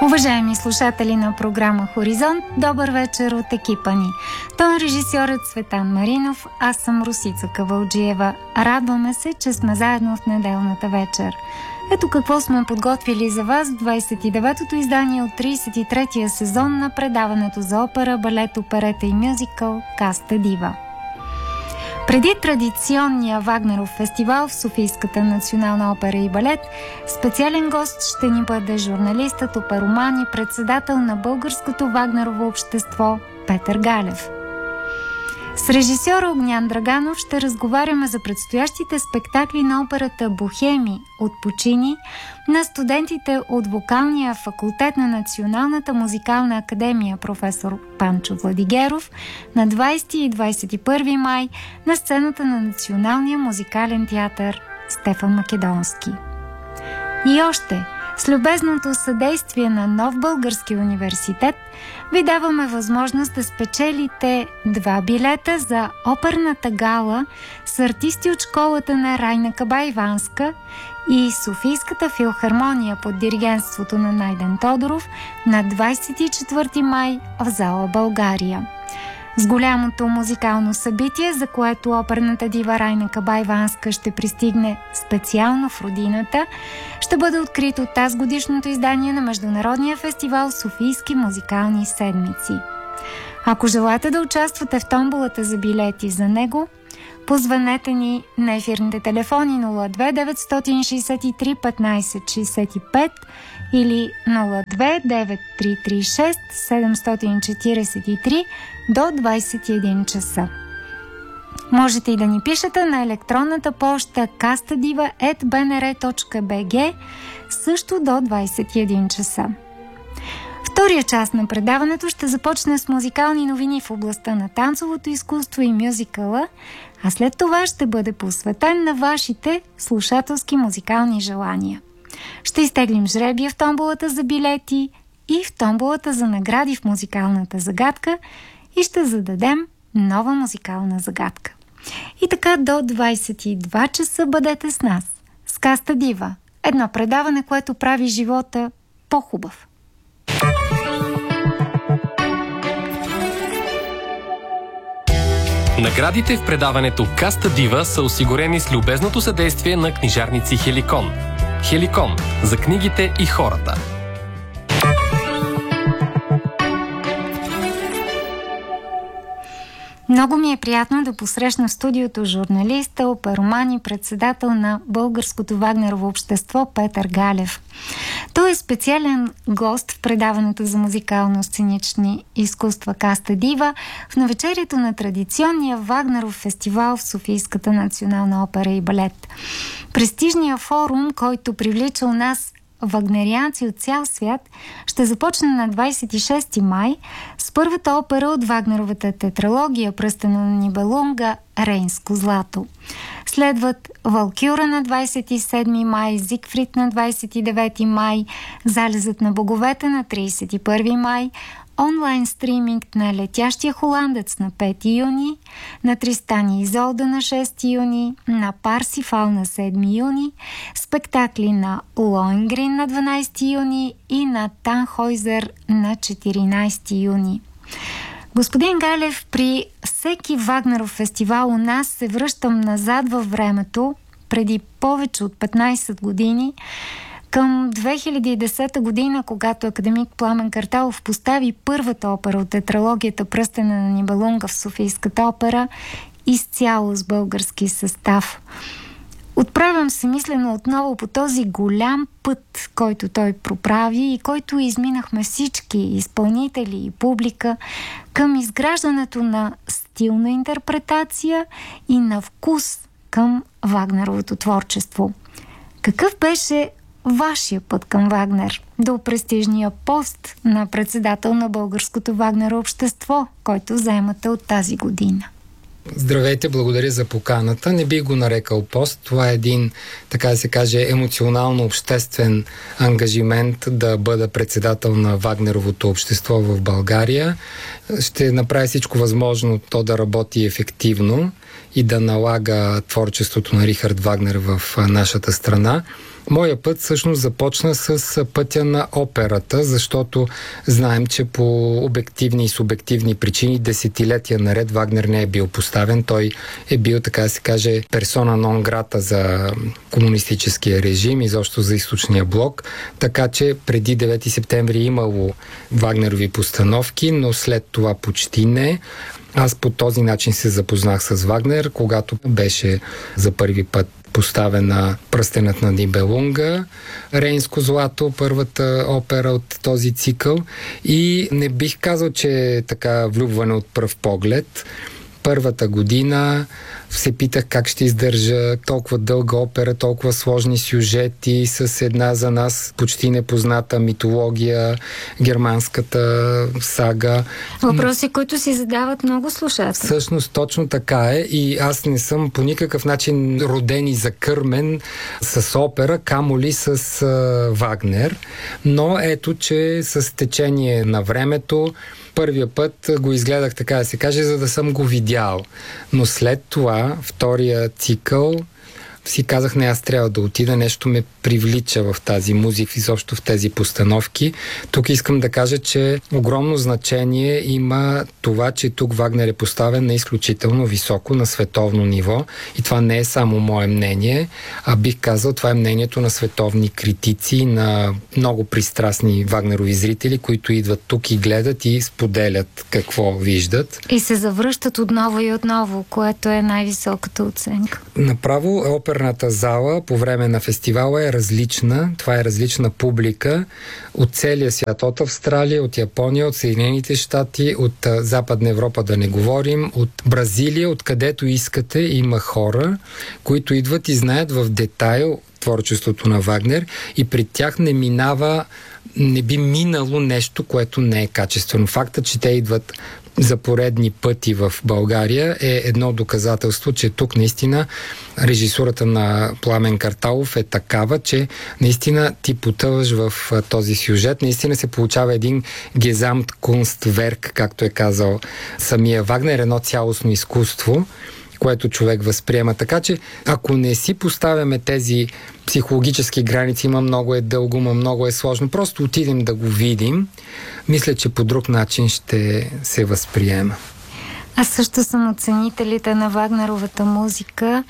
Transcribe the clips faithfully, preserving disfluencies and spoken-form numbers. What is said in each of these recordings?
Уважаеми слушатели на програма Хоризонт, добър вечер от екипа ни. Тон режисьорът Цветан Маринов, аз съм Русица Кавалджиева. Радваме се, че сме заедно в неделната вечер. Ето какво сме подготвили за вас в двадесет и деветото издание от тридесет и третия сезон на предаването за опера, балет, оперета и мюзикъл Каста Дива. Преди традиционния Вагнеров фестивал в Софийската национална опера и балет, специален гост ще ни бъде журналистът, опероман и председател на Българското Вагнерово общество Петър Галев. С режисьора Огнян Драганов ще разговаряме за предстоящите спектакли на операта Бохеми от Пучини на студентите от вокалния факултет на Националната музикална академия професор Панчо Владигеров на двадесети и двадесет и първи май на сцената на Националния музикален театър Стефан Македонски. И още, с любезното съдействие на Нов български университет ви даваме възможност да спечелите два билета за оперната гала с артисти от школата на Райна Кабаиванска и Софийската филхармония под диригентството на Найден Тодоров на двадесет и четвърти май в зала България. С голямото музикално събитие, за което оперната дива Райна Кабаиванска ще пристигне специално в родината, ще бъде открито тазгодишното издание на Международния фестивал Софийски музикални седмици. Ако желаете да участвате в томболата за билети за него, позвънете ни на ефирните телефони нула две деветстотин шейсет и три петнадесет шейсет и пет или нула две девет три три шест седемстотин четиридесет и три до двадесет и един часа. Можете и да ни пишете на електронната поща кастадива ет би ен ар точка би джи също до двадесет и един часа. Втория част на предаването ще започне с музикални новини в областта на танцовото изкуство и мюзикъла, а след това ще бъде посветен на вашите слушателски музикални желания. Ще изтеглим жребия в томболата за билети и в томболата за награди в музикалната загадка и ще зададем нова музикална загадка. И така до двадесет и два часа бъдете с нас. С Каста Дива. Едно предаване, което прави живота по-хубав. Наградите в предаването Каста Дива са осигурени с любезното съдействие на книжарници Хеликон. Хеликон – за книгите и хората. Много ми е приятно да посрещна в студиото журналиста, опероман и председател на Българското Вагнерово общество Петър Галев. Той е специален гост в предаването за музикално-сценични изкуства Каста Дива в навечерието на традиционния Вагнеров фестивал в Софийската национална опера и балет. Престижният форум, който привлича у нас вагнерианци от цял свят, ще започне на двадесет и шести май с първата опера от Вагнеровата тетралогия Пръстена на Нибелунга Рейнско злато. Следват Валкюра на двадесет и седми май, Зигфрид на двадесет и девети май, Залезът на боговете на тридесет и първи май, онлайн стриминг на Летящия холандец на пети юни, на Тристан и Изолда на шести юни, на Парсифал на седми юни, спектакли на Лоенгрин на дванадесети юни и на Танхойзер на четиринадесети юни. Господин Галев, при всеки Вагнеров фестивал у нас се връщам назад във времето, преди повече от петнадесет години, към две хиляди и десета година, когато академик Пламен Карталов постави първата опера от тетралогията Пръстена на Нибелунга в Софийската опера, изцяло с български състав. Отправям се мислено отново по този голям път, който той проправи и който изминахме всички изпълнители и публика към изграждането на стилна интерпретация и на вкус към Вагнеровото творчество. Какъв беше вашия път към Вагнер до престижния пост на председател на Българското Вагнерово общество, който заемате от тази година? Здравейте, благодаря за поканата. Не бих го нарекал пост. Това е един, така да се каже, емоционално-обществен ангажимент да бъда председател на Вагнеровото общество в България. Ще направя всичко възможно то да работи ефективно и да налага творчеството на Рихард Вагнер в нашата страна. Моя път всъщност започна с пътя на операта, защото знаем, че по обективни и субективни причини десетилетия наред Вагнер не е бил поставен. Той е бил, така да се каже, персона нон грата за комунистическия режим, изобщо за източния блок. Така че преди девети септември имало Вагнерови постановки, но след това почти не. Аз по този начин се запознах с Вагнер, когато беше за първи път поставена Пръстенът на Нибелунга, Рейнско злато, първата опера от този цикъл. И не бих казал, че е така влюбване от пръв поглед. Първата година се питах как ще издържа толкова дълга опера, толкова сложни сюжети с една за нас почти непозната митология, германската сага. Въпроси, които си задават много слушатели. Всъщност точно така е и аз не съм по никакъв начин роден и закърмен с опера, камо ли с а, Вагнер, но ето, че с течение на времето първия път го изгледах, така да се каже, за да съм го видял. Но след това, втория цикъл, си казах, не, аз трябва да отида, нещо ме привлича в тази музика, изобщо в тези постановки. Тук искам да кажа, че огромно значение има това, че тук Вагнер е поставен на изключително високо, на световно ниво. И това не е само мое мнение, а бих казал, това е мнението на световни критици, на много пристрастни Вагнерови зрители, които идват тук и гледат и споделят какво виждат. И се завръщат отново и отново, което е най-високата оценка. Направо оперната зала по време на фестивала е различна. Това е различна публика от целия свят, от Австралия, от Япония, от Съединените щати, от Западна Европа да не говорим, от Бразилия, откъдето искате, има хора, които идват и знаят в детайл творчеството на Вагнер и при тях не минава, не би минало нещо, което не е качествено. Факта, че те идват за поредни пъти в България е едно доказателство, че тук наистина режисурата на Пламен Карталов е такава, че наистина ти потъваш в този сюжет. Наистина се получава един Gesamtkunstwerk, както е казал самия Вагнер, едно цялостно изкуство, което човек възприема. Така че, ако не си поставяме тези психологически граници, има много е дълго, има много е сложно, просто отидем да го видим, мисля, че по друг начин ще се възприема. Аз също съм от ценителите на Вагнеровата музика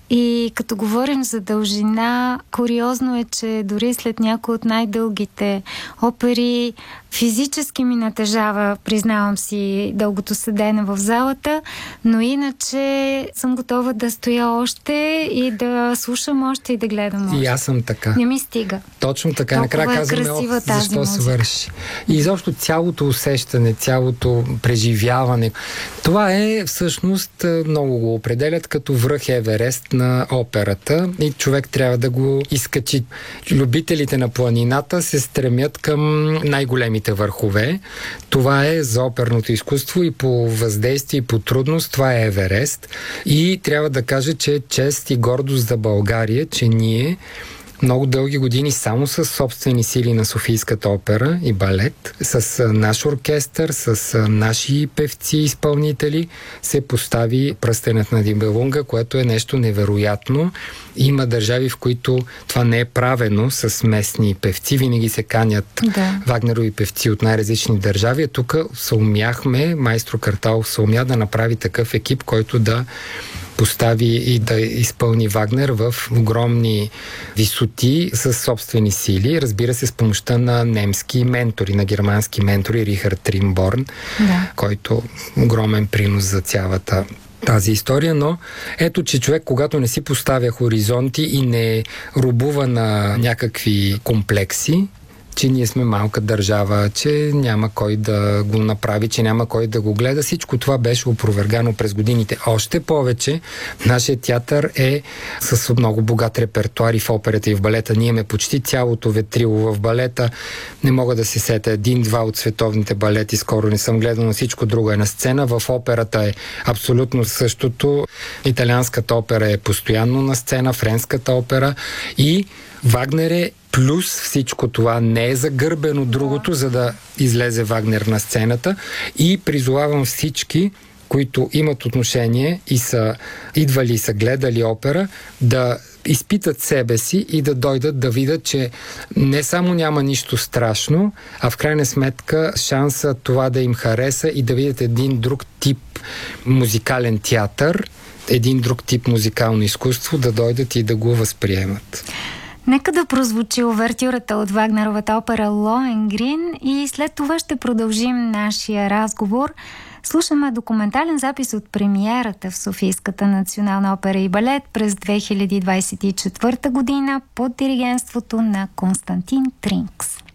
и като говорим за дължина, куриозно е, че дори след някои от най-дългите опери физически ми натежава, признавам си, дългото седене в залата, но иначе съм готова да стоя още и да слушам още и да гледам още. И аз съм така. Не ми стига. Точно така. Накрая казваме, ох, защо свърши. И изобщо цялото усещане, цялото преживяване, това е всъщност, много го определят като връх Еверест на операта и човек трябва да го изкачи. Любителите на планината се стремят към най-големите върхове. Това е за оперното изкуство и по въздействие и по трудност, това е Еверест. И трябва да кажа, че е чест и гордост за България, че ние много дълги години само с собствени сили на Софийската опера и балет, с наш оркестър, с наши певци и изпълнители се постави Пръстенът на Нибелунга, което е нещо невероятно. Има държави, в които това не е правено с местни певци. Винаги се канят да. Вагнерови певци от най-различни държави. Тук съумяхме, майстор Карталов съумя да направи такъв екип, който да постави и да изпълни Вагнер в огромни висоти със собствени сили, разбира се, с помощта на немски ментори, на германски ментори, Рихард Римборн, да. Който огромен принос за цялата тази история, но ето, че човек, когато не си поставя хоризонти и не робува на някакви комплекси, че ние сме малка държава, че няма кой да го направи, че няма кой да го гледа. Всичко това беше опровергано през годините. Още повече, нашия театър е с много богат репертуар и в операта и в балета. Ние имаме почти цялото ветрило в балета. Не мога да се сета един-два от световните балети. Скоро не съм гледал, но всичко друго е на сцена. В операта е абсолютно същото. Италианската опера е постоянно на сцена, френската опера и Вагнер е плюс всичко това, не е загърбено другото, за да излезе Вагнер на сцената и призовавам всички, които имат отношение и са идвали и са гледали опера, да изпитат себе си и да дойдат да видят, че не само няма нищо страшно, а в крайна сметка шанса това да им хареса и да видят един друг тип музикален театър, един друг тип музикално изкуство, да дойдат и да го възприемат. Нека да прозвучи увертюрата от Вагнеровата опера Лоенгрин и след това ще продължим нашия разговор. Слушаме документален запис от премиерата в Софийската национална опера и балет през две хиляди двадесет и четвърта година под диригентството на Константин Тринкс.